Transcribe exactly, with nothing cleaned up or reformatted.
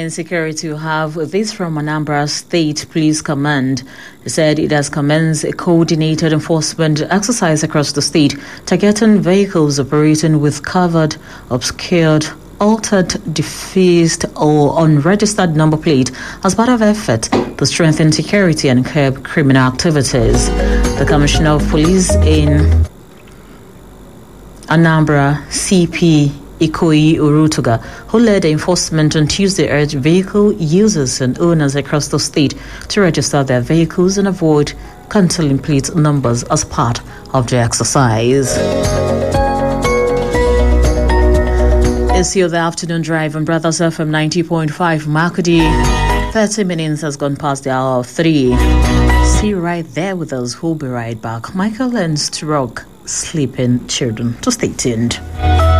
in security, we have this from Anambra State Police Command. It said it has commenced a coordinated enforcement exercise across the state, targeting vehicles operating with covered, obscured, altered, defaced, or unregistered number plate as part of effort to strengthen security and curb criminal activities. The Commissioner of Police in Anambra, C P Ikoyi Urutuga, who led the enforcement on Tuesday, urged vehicle users and owners across the state to register their vehicles and avoid cancelling plate numbers as part of the exercise. It's your the afternoon drive on Brothers F M ninety point five Makudi. thirty minutes has gone past the hour of three. See right there with us. We'll be right back. Michael and Stroke, Sleeping Children. So stay tuned.